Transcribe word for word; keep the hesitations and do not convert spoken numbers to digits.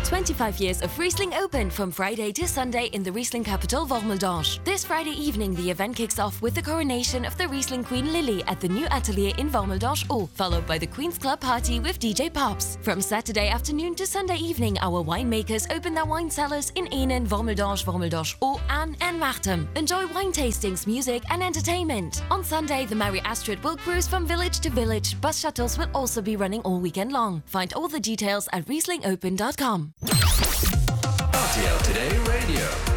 twenty-five years of Riesling Open from Friday to Sunday in the Riesling capital Wormeldonge. This Friday evening, the event kicks off with the coronation of the Riesling Queen Lily at the new atelier in Wormeldonge O, followed by the Queen's Club party with D J Pops. From Saturday afternoon to Sunday evening, our winemakers open their wine cellars in Enen, Wormeldonge, Wormeldonge O, Aan and Martem. Enjoy wine tastings, music and entertainment. On Sunday, the Mary Astrid will cruise from village to village. Bus shuttles will also be running all weekend long. Find all the details at riesling open dot com. R T L Today Radio.